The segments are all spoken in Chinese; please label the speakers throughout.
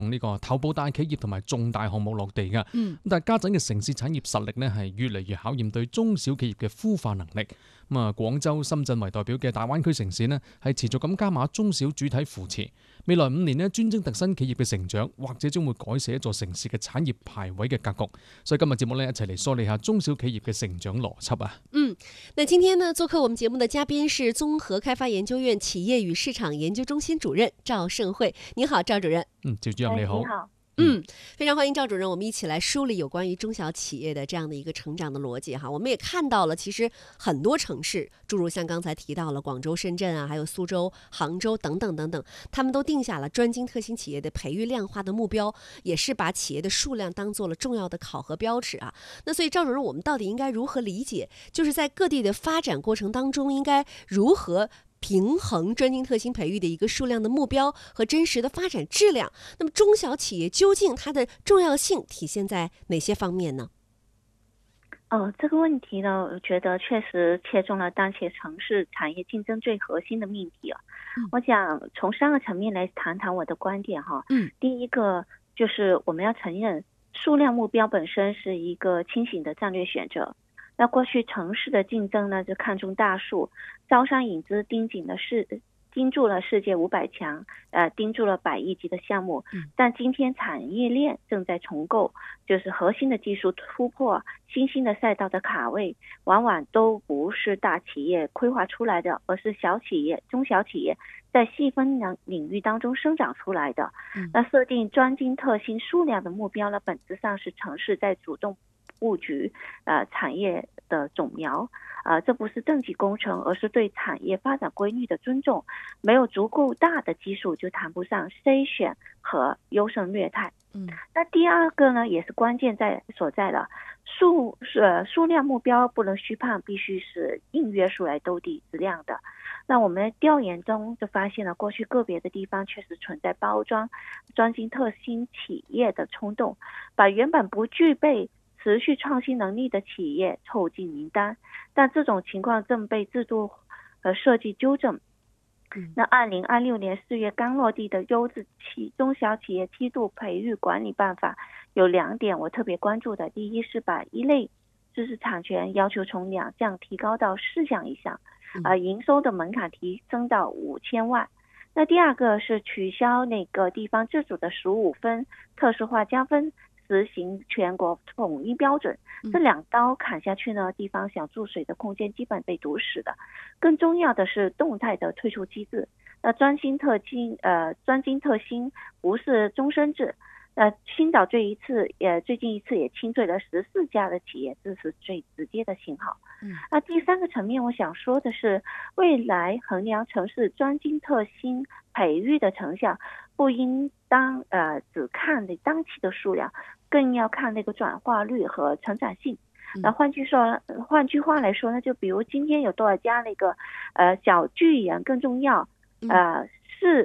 Speaker 1: 呢個頭部大企業同埋重大項目落地㗎。但係家陣嘅城市產業實力呢，係越嚟越考驗對中小企業嘅孵化能力。廣州、深圳為代表嘅大灣區城市呢，係持續咁加碼中小主體扶持。未來5年呢，專精特新企業嘅成長，或者將會改寫一座城市嘅產業排位嘅格局。所以今日節目呢，一齊嚟梳理下中小企業嘅成長邏輯啊。
Speaker 2: 那今天呢，做客我們節目的嘉賓是綜合開發研究院企業與市場研究中心主任趙盛惠。你好，趙主任。
Speaker 1: 趙主任你好。
Speaker 3: 你好。
Speaker 2: 非常歡迎趙主任，我們一起來梳理有關於中小企業的這樣的一個成長的邏輯哈。我們也看到了，其實很多城市，諸如像剛才提到了廣州、深圳啊，還有蘇州、杭州等等等等，他們都定下了專精特新企業的培育量化的目標，也是把企業的數量當做了重要的考核標尺啊。那所以趙主任，我們到底應該如何理解，就是在各地的發展過程當中，應該如何平衡專精特新培育的一個數量的目標和真實的發展質量？那麼中小企業究竟它的重要性體現在哪些方面呢？
Speaker 3: 這個問題呢，我覺得確實切中了當前城市產業競爭最核心的命題啊。我想從3個層面來談談我的觀點哈。第一個就是我們要承認數量目標本身是一個清醒的戰略選擇。那過去城市的競爭呢，就看重大數，招商引資盯住了世界500強，盯住了100億級的項目。但今天產業鏈正在重構，就是核心的技術突破、新興的賽道的卡位，往往都不是大企業規劃出來的，而是小企業、中小企業在細分領域當中生長出來的。那設定專精特新數量的目標呢，本質上是城市在主動布局產業的種苗，這不是政績工程，而是對產業發展規律的尊重。沒有足夠大的基數，就談不上篩選和優勝劣汰。那第二個呢，也是關鍵所在的數量目標不能虛胖，必須是硬約出來兜底質量的。那我們調研中就發現了，過去個別的地方確實存在包裝專精特新企業的衝動，把原本不具備持續創新能力的企業湊進名單，但這種情況正被制度和設計糾正。那2026年4月剛落地的優質中小企業梯度培育管理辦法有2點我特別關注的。第一是把一類知識產權要求從2項提高到4項以上，營收的門檻提升到5000萬。那第二個是取消那個地方自主的15分特殊化加分，實行全國統一標準。這2刀砍下去呢，地方想注水的空間基本被堵死的。更重要的是動態的退出機制。那專精特新不是終身制。青島最近一次也清退了14家的企業，這是最直接的信號。那第3個層面，我想說的是，未來衡量城市專精特新培育的成效，不應只看那當期的數量，更要看那個轉化率和成長性。那換句話來說呢，就比如今天有多少家那個小巨人更重要，是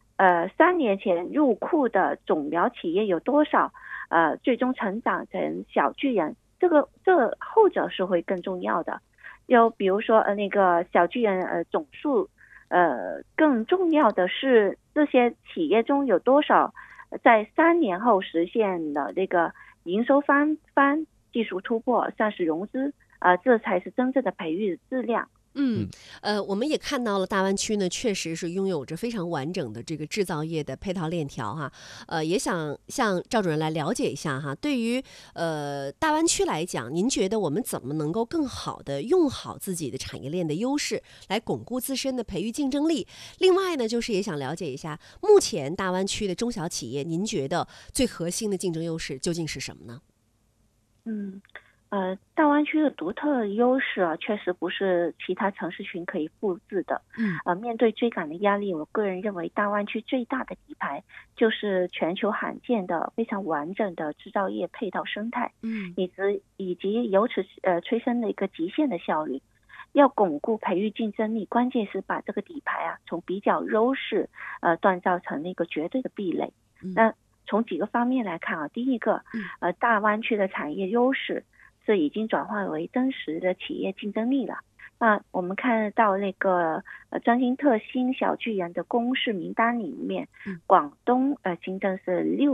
Speaker 3: 3年前入庫的種苗企業有多少最終成長成小巨人，這後者是會更重要的。又比如說那個小巨人總數，更重要的是這些企業中有多少在3年後實現了那個營收翻番、技術突破、上市融資，這才是真正的培育質量。
Speaker 2: 我們也看到了大灣區呢，確實是擁有着非常完整的這個製造業的配套鏈條哈。也想向趙主任來了解一下哈。對於大灣區來講，您覺得我們怎麼能夠更好的用好自己的產業鏈的優勢，來鞏固自身的培育競爭力？另外呢，就是也想了解一下，目前大灣區的中小企業，您覺得最核心的競爭優勢究竟是什麼呢？
Speaker 3: 大灣區的獨特優勢確實不是其他城市群可以複製的。面對追趕的壓力，我個人認為大灣區最大的底牌就是全球罕見的非常完整的製造業配套生態，以及由此催生的一個極限的效率。要鞏固培育競爭力，關鍵是把這個底牌從比較優勢鍛造成一個絕對的壁壘。那從幾個方面來看第一個，大灣區的產業優勢是已經轉化為真實的企業競爭力了。 那我们看到那个专精特新小巨人的公示名单里面，广东新增是